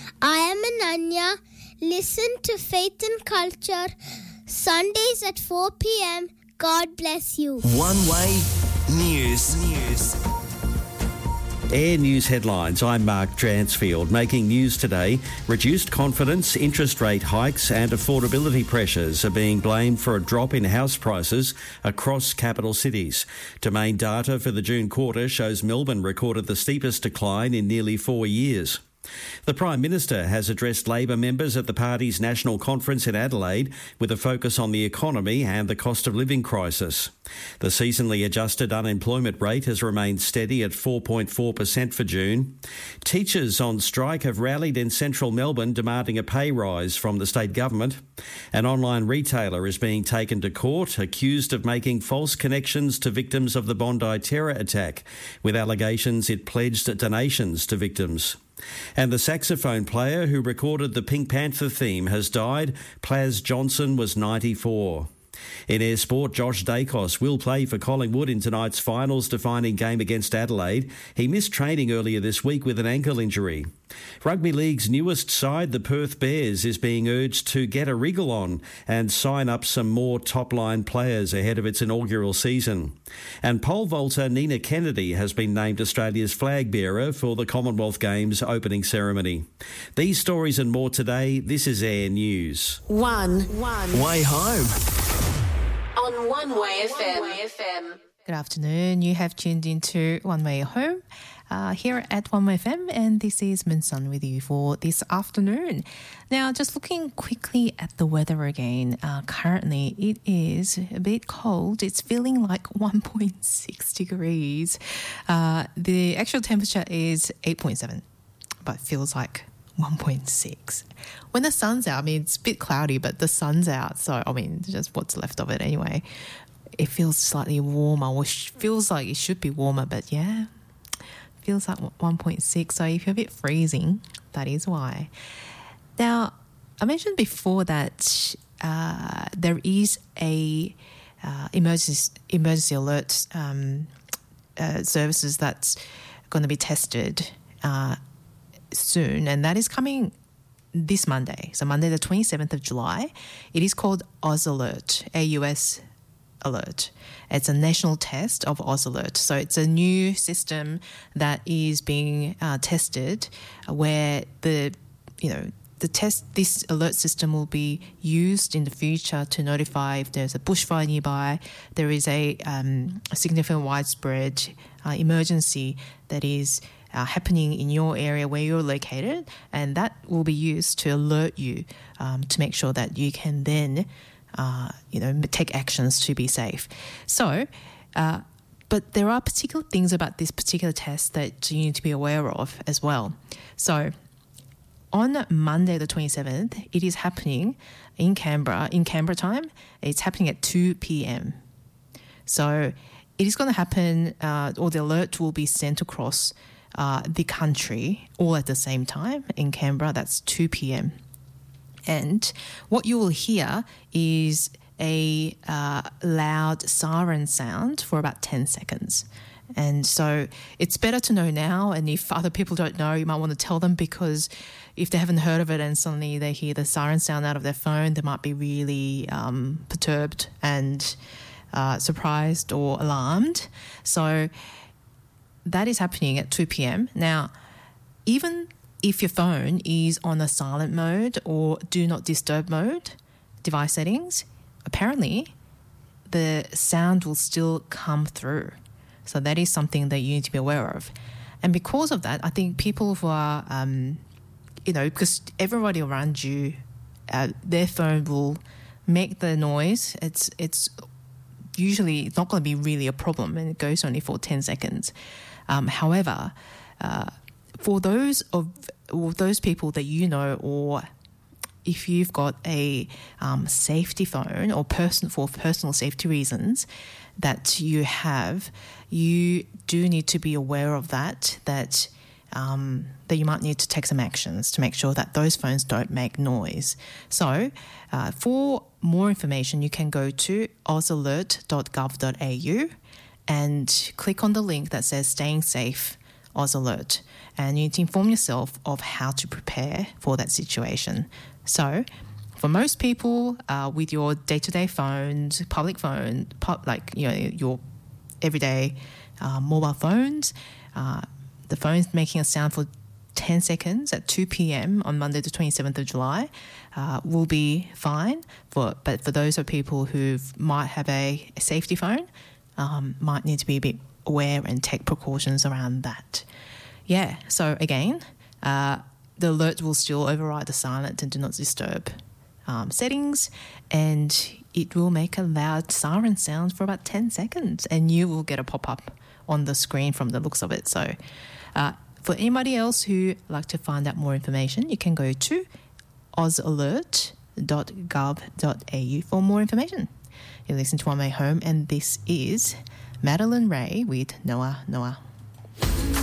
I am Ananya. Listen to Faith and Culture, Sundays at 4 p.m. God bless you. One Way News. Air News headlines. I'm Mark Dransfield. Making news today, reduced confidence, interest rate hikes and affordability pressures are being blamed for a drop in house prices across capital cities. Domain data for the June quarter shows Melbourne recorded the steepest decline in nearly 4 years. The Prime Minister has addressed Labor members at the party's national conference in Adelaide with a focus on the economy and the cost of living crisis. The seasonally adjusted unemployment rate has remained steady at 4.4% for June. Teachers on strike have rallied in central Melbourne demanding a pay rise from the state government. An online retailer is being taken to court accused of making false connections to victims of the Bondi terror attack, with allegations it pledged donations to victims. And the saxophone player who recorded the Pink Panther theme has died. Plaz Johnson was 94. In Air Sport, Josh Dacos will play for Collingwood in tonight's finals defining game against Adelaide. He missed training earlier this week with an ankle injury. Rugby League's newest side, the Perth Bears, is being urged to get a wriggle on and sign up some more top-line players ahead of its inaugural season. And pole vaulter Nina Kennedy has been named Australia's flag bearer for the Commonwealth Games opening ceremony. These stories and more today. This is Air News. One Way Home. On One Way FM. Good afternoon. You have tuned into One Way Home here at One Way FM, and this is Min Sun with you for this afternoon. Now, just looking quickly at the weather again. Currently, it is a bit cold. It's feeling like 1.6 degrees. The actual temperature is 8.7, but feels like 1.6. When the sun's out, I mean, it's a bit cloudy, but the sun's out. So, I mean, just what's left of it anyway. It feels slightly warmer, or feels like it should be warmer, but yeah, feels like 1.6. So if you're a bit freezing, that is why. Now, I mentioned before that there is a emergency alert services that's going to be tested soon, and that is coming this Monday. So Monday the 27th of July. It is called Oz Alert, AUS Alert. It's a national test of Oz Alert. So it's a new system that is being tested where this alert system will be used in the future to notify if there's a bushfire nearby, there is a significant widespread emergency that is happening in your area where you're located, and that will be used to alert you to make sure that you can then take actions to be safe. So, but there are particular things about this particular test that you need to be aware of as well. So, on Monday the 27th, it is happening in Canberra time. It's happening at 2 p.m. So, it is going to happen, or the alert will be sent across the country all at the same time in Canberra. That's 2 p.m. And what you will hear is a loud siren sound for about 10 seconds. And so it's better to know now, and if other people don't know, you might want to tell them, because if they haven't heard of it and suddenly they hear the siren sound out of their phone, they might be really perturbed and surprised or alarmed. So that is happening at 2 p.m. Now, even if your phone is on a silent mode or do not disturb mode, device settings, apparently the sound will still come through. So that is something that you need to be aware of. And because of that, I think people who are, because everybody around you, their phone will make the noise. It's usually not going to be really a problem, and it goes only for 10 seconds. However, for those people that you know, or if you've got a safety phone or for personal safety reasons that you have, you do need to be aware of that you might need to take some actions to make sure that those phones don't make noise. So for more information, you can go to ozalert.gov.au and click on the link that says Staying Safe Oz Alert, and you need to inform yourself of how to prepare for that situation. So, for most people, with your day-to-day phones, public phone, your everyday mobile phones, the phone's making a sound for 10 seconds at 2 p.m. on Monday the 27th of July will be fine. But for those of people who might have a safety phone, might need to be a bit aware and take precautions around that. Yeah, so again, the alert will still override the silent and do not disturb settings, and it will make a loud siren sound for about 10 seconds, and you will get a pop-up on the screen from the looks of it. So for anybody else who like to find out more information, you can go to ozalert.gov.au for more information. You listen to One Way Home, and this is Madeline Ray with Noah Noah.